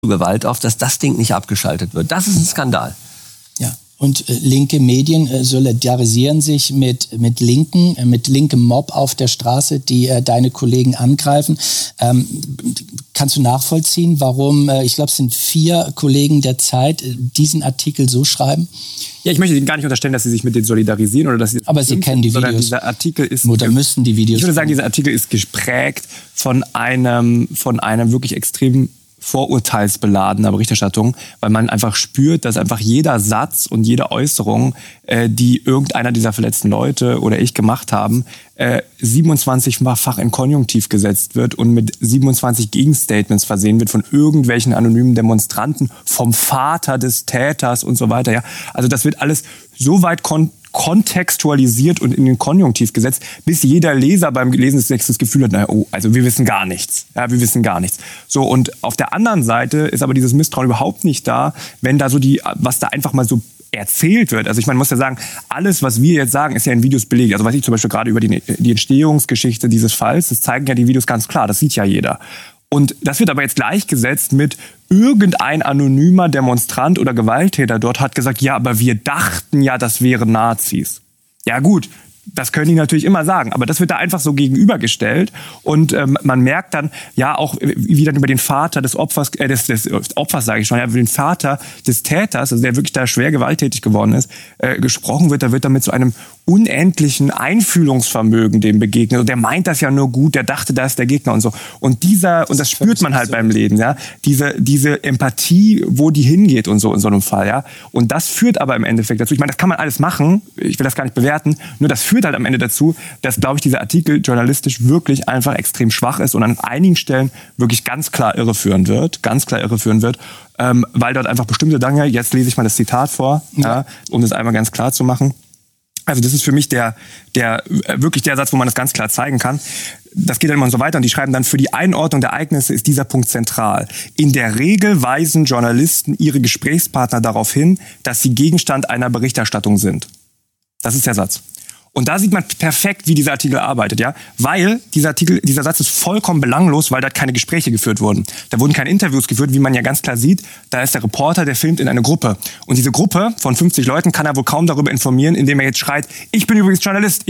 Gewalt auf, dass das Ding nicht abgeschaltet wird. Das ist ein Skandal. Ja. Und linke Medien solidarisieren sich mit Linken, mit linkem Mob auf der Straße, die deine Kollegen angreifen. Kannst du nachvollziehen, warum, ich glaube, es sind 4 Kollegen der Zeit, diesen Artikel so schreiben? Ja, ich möchte Ihnen gar nicht unterstellen, dass Sie sich mit denen solidarisieren oder dass Sie. Aber Sie kennen die Videos. Dieser Artikel ist. Oder müssten die Videos. Ich würde sagen, dieser Artikel ist geprägt von einem wirklich extrem vorurteilsbeladener Berichterstattung, weil man einfach spürt, dass einfach jeder Satz und jede Äußerung, die irgendeiner dieser verletzten Leute oder ich gemacht haben, 27-fach in Konjunktiv gesetzt wird und mit 27 Gegenstatements versehen wird von irgendwelchen anonymen Demonstranten, vom Vater des Täters und so weiter. Ja, also das wird alles so weit kontextualisiert und in den Konjunktiv gesetzt, bis jeder Leser beim Lesen des Textes das Gefühl hat, also wir wissen gar nichts. Ja, wir wissen gar nichts. So, und auf der anderen Seite ist aber dieses Misstrauen überhaupt nicht da, wenn da so was da einfach mal so erzählt wird. Also ich meine, muss ja sagen, alles, was wir jetzt sagen, ist ja in Videos belegt. Also weiß ich zum Beispiel gerade über die Entstehungsgeschichte dieses Falls, das zeigen ja die Videos ganz klar, das sieht ja jeder. Und das wird aber jetzt gleichgesetzt mit irgendein anonymer Demonstrant oder Gewalttäter dort hat gesagt, ja, aber wir dachten ja, das wären Nazis. Ja gut, das können die natürlich immer sagen, aber das wird da einfach so gegenübergestellt und man merkt dann ja auch, wie dann über den Vater des Opfers, des Opfers sage ich schon, ja, über den Vater des Täters, also der wirklich da schwer gewalttätig geworden ist, gesprochen wird. Da wird dann mit so einem unendlichen Einfühlungsvermögen dem begegnet. Und der meint das ja nur gut, der dachte, da ist der Gegner und so. Und das spürt man halt beim Leben, ja. Diese Empathie, wo die hingeht und so in so einem Fall, ja. Und das führt aber im Endeffekt dazu, ich meine, das kann man alles machen, ich will das gar nicht bewerten, nur das führt halt am Ende dazu, dass, glaube ich, dieser Artikel journalistisch wirklich einfach extrem schwach ist und an einigen Stellen wirklich ganz klar irreführend wird, weil dort einfach bestimmte Dinge, jetzt lese ich mal das Zitat vor, ja, um das einmal ganz klar zu machen. Also das ist für mich wirklich der Satz, wo man das ganz klar zeigen kann. Das geht dann immer so weiter und die schreiben dann, für die Einordnung der Ereignisse ist dieser Punkt zentral. In der Regel weisen Journalisten ihre Gesprächspartner darauf hin, dass sie Gegenstand einer Berichterstattung sind. Das ist der Satz. Und da sieht man perfekt, wie dieser Artikel arbeitet, ja, weil dieser Satz ist vollkommen belanglos, weil da keine Gespräche geführt wurden. Da wurden keine Interviews geführt, wie man ja ganz klar sieht. Da ist der Reporter, der filmt in eine Gruppe. Und diese Gruppe von 50 Leuten kann er wohl kaum darüber informieren, indem er jetzt schreit, ich bin übrigens Journalist.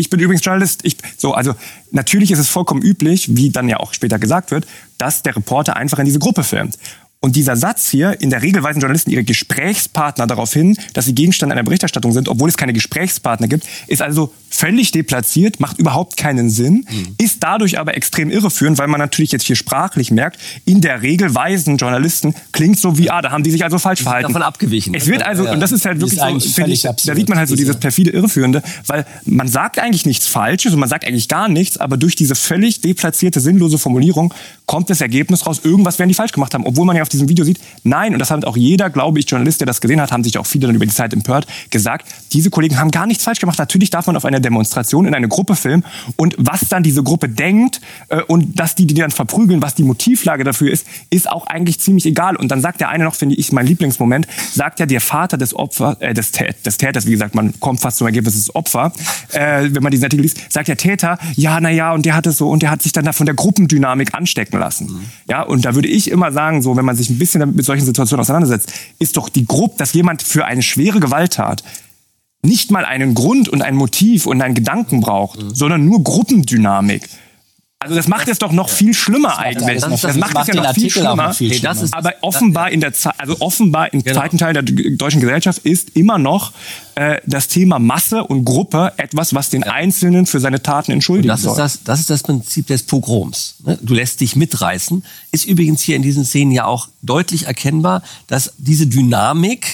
Also natürlich ist es vollkommen üblich, wie dann ja auch später gesagt wird, dass der Reporter einfach in diese Gruppe filmt. Und dieser Satz hier, in der Regel weisen Journalisten ihre Gesprächspartner darauf hin, dass sie Gegenstand einer Berichterstattung sind, obwohl es keine Gesprächspartner gibt, ist also völlig deplatziert, macht überhaupt keinen Sinn, ist dadurch aber extrem irreführend, weil man natürlich jetzt hier sprachlich merkt, in der Regel weisen Journalisten, klingt so wie, da haben die sich also falsch verhalten. Davon abgewichen. Es wird also, und das ist halt wirklich so, finde ich, absurd, da sieht man halt so dieses perfide Irreführende, weil man sagt eigentlich nichts Falsches und man sagt eigentlich gar nichts, aber durch diese völlig deplatzierte, sinnlose Formulierung kommt das Ergebnis raus, irgendwas werden die falsch gemacht haben, obwohl man ja auf diesem Video sieht, nein, und das hat auch jeder, glaube ich, Journalist, der das gesehen hat, haben sich auch viele dann über die Zeit empört, gesagt, diese Kollegen haben gar nichts falsch gemacht. Natürlich darf man auf einer Demonstration in eine Gruppe filmen und was dann diese Gruppe denkt und dass die dann verprügeln, was die Motivlage dafür ist auch eigentlich ziemlich egal. Und dann sagt der eine noch, finde ich, mein Lieblingsmoment, sagt ja der Vater des des Täters, wie gesagt, man kommt fast zum Ergebnis des Opfer, wenn man diesen Artikel liest, sagt der Täter, und der hat es so und der hat sich dann da von der Gruppendynamik anstecken lassen. Ja, und da würde ich immer sagen, so, wenn man sich ein bisschen mit solchen Situationen auseinandersetzt, ist doch die Gruppe, dass jemand für eine schwere Gewalttat nicht mal einen Grund und ein Motiv und einen Gedanken braucht, sondern nur Gruppendynamik. Also das macht es doch noch viel schlimmer eigentlich. Das macht es ja noch viel schlimmer. Aber offenbar im zweiten Teil der deutschen Gesellschaft ist immer noch das Thema Masse und Gruppe etwas, was den Einzelnen für seine Taten entschuldigen soll. Das ist das Prinzip des Pogroms. Du lässt dich mitreißen. Ist übrigens hier in diesen Szenen ja auch deutlich erkennbar, dass diese Dynamik,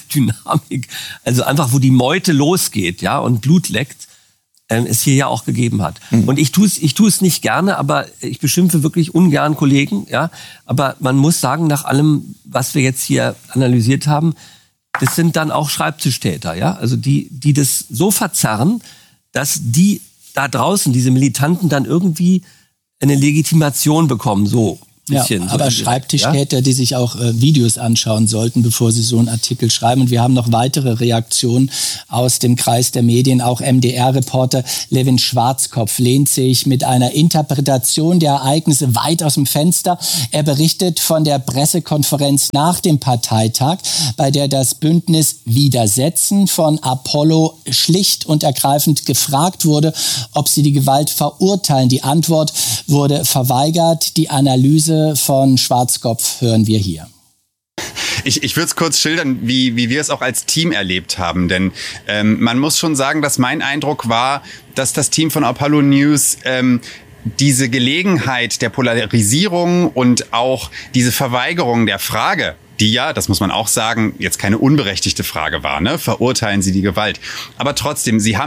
also einfach wo die Meute losgeht, ja, und Blut leckt, es hier ja auch gegeben hat. Und ich tue es nicht gerne, aber ich beschimpfe wirklich ungern Kollegen, ja. Aber man muss sagen, nach allem, was wir jetzt hier analysiert haben, das sind dann auch Schreibtischtäter, ja. Also die das so verzerren, dass die da draußen, diese Militanten, dann irgendwie eine Legitimation bekommen, so. bisschen. Ja, aber Schreibtischtäter, die sich auch Videos anschauen sollten, bevor sie so einen Artikel schreiben. Und wir haben noch weitere Reaktionen aus dem Kreis der Medien. Auch MDR-Reporter Levin Schwarzkopf lehnt sich mit einer Interpretation der Ereignisse weit aus dem Fenster. Er berichtet von der Pressekonferenz nach dem Parteitag, bei der das Bündnis Widersetzen von Apollo schlicht und ergreifend gefragt wurde, ob sie die Gewalt verurteilen. Die Antwort wurde verweigert. Die Analyse von Schwarzkopf hören wir hier. Ich würde es kurz schildern, wie wir es auch als Team erlebt haben. Denn man muss schon sagen, dass mein Eindruck war, dass das Team von Apollo News diese Gelegenheit der Polarisierung und auch diese Verweigerung der Frage, die ja, das muss man auch sagen, jetzt keine unberechtigte Frage war, ne? Verurteilen Sie die Gewalt. Aber trotzdem, sie haben